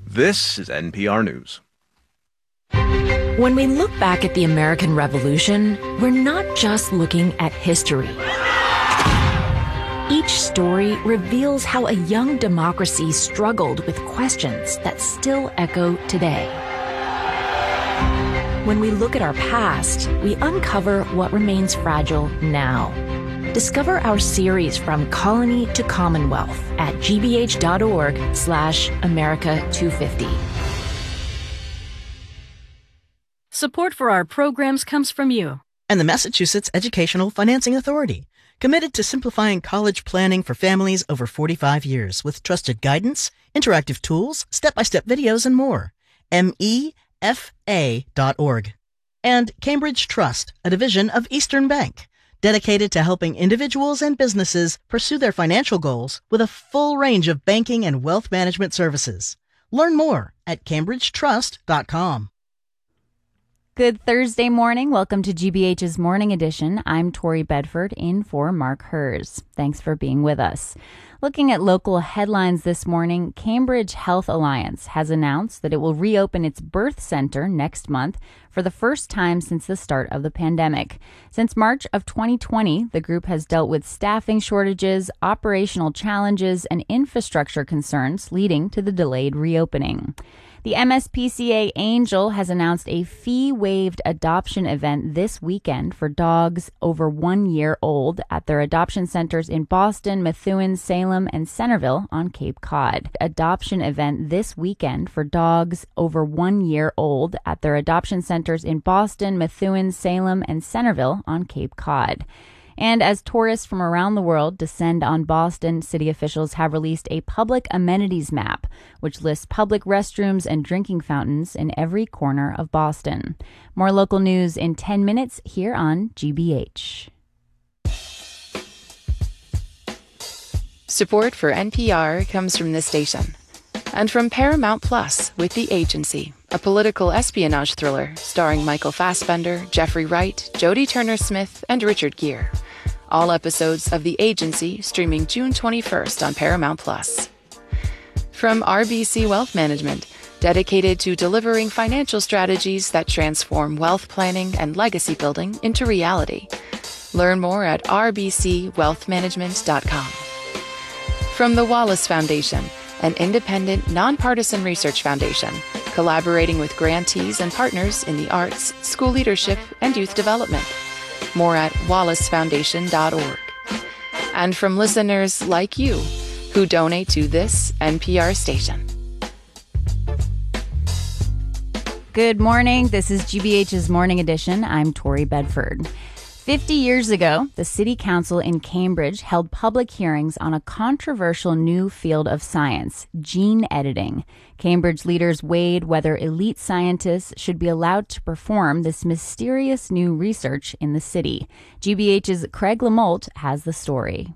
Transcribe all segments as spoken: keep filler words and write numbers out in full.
This is N P R News. When we look back at the American Revolution, we're not just looking at history. Each story reveals how a young democracy struggled with questions that still echo today. When we look at our past, we uncover what remains fragile now. Discover our series From Colony to Commonwealth at gbh.org slash America 250. Support for our programs comes from you and the Massachusetts Educational Financing Authority, committed to simplifying college planning for families over forty-five years with trusted guidance, interactive tools, step-by-step videos, and more. M E F A dot org. And Cambridge Trust, a division of Eastern Bank, dedicated to helping individuals and businesses pursue their financial goals with a full range of banking and wealth management services. Learn more at cambridge trust dot com. Good Thursday morning. Welcome to G B H's Morning Edition. I'm Tori Bedford, in for Mark Hers. Thanks for being with us. Looking at local headlines this morning, Cambridge Health Alliance has announced that it will reopen its birth center next month for the first time since the start of the pandemic. Since March of twenty twenty, the group has dealt with staffing shortages, operational challenges, and infrastructure concerns leading to the delayed reopening. The M S P C A Angel has announced a fee-waived adoption event this weekend for dogs over one year old at their adoption centers in Boston, Methuen, Salem, and Centerville on Cape Cod. Adoption event this weekend for dogs over one year old at their adoption centers in Boston, Methuen, Salem, and Centerville on Cape Cod. And as tourists from around the world descend on Boston, city officials have released a public amenities map, which lists public restrooms and drinking fountains in every corner of Boston. More local news in ten minutes here on G B H. Support for N P R comes from this station and from Paramount Plus with The Agency, a political espionage thriller starring Michael Fassbender, Jeffrey Wright, Jodie Turner-Smith, and Richard Gere. All episodes of The Agency streaming June twenty-first on Paramount Plus. From R B C Wealth Management, dedicated to delivering financial strategies that transform wealth planning and legacy building into reality. Learn more at r b c wealth management dot com. From the Wallace Foundation, an independent, nonpartisan research foundation, collaborating with grantees and partners in the arts, school leadership, and youth development. More at wallace foundation dot org. And from listeners like you, who donate to this N P R station. Good morning. This is G B H's Morning Edition. I'm Tori Bedford. Fifty years ago, the City Council in Cambridge held public hearings on a controversial new field of science, gene editing. Cambridge leaders weighed whether elite scientists should be allowed to perform this mysterious new research in the city. G B H's Craig Lamolt has the story.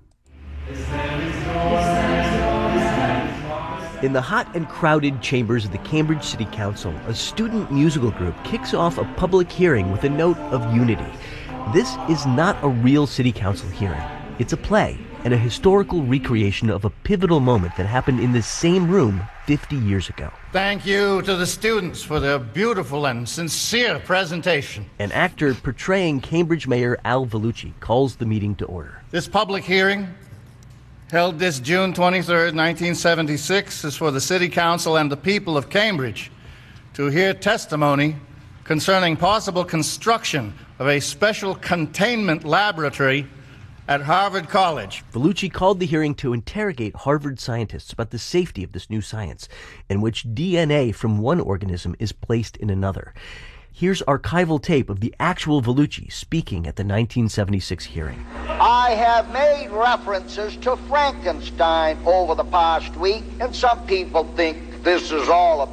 In the hot and crowded chambers of the Cambridge City Council, a student musical group kicks off a public hearing with a note of unity. This is not a real city council hearing. It's a play and a historical recreation of a pivotal moment that happened in this same room fifty years ago. Thank you to the students for their beautiful and sincere presentation. An actor portraying Cambridge Mayor Al Vellucci calls the meeting to order. This public hearing, held this June twenty-third, nineteen seventy-six, is for the City Council and the people of Cambridge to hear testimony concerning possible construction of a special containment laboratory at Harvard College. Vellucci called the hearing to interrogate Harvard scientists about the safety of this new science, in which D N A from one organism is placed in another. Here's archival tape of the actual Vellucci speaking at the nineteen seventy-six hearing. I have made references to Frankenstein over the past week, and some people think this is all a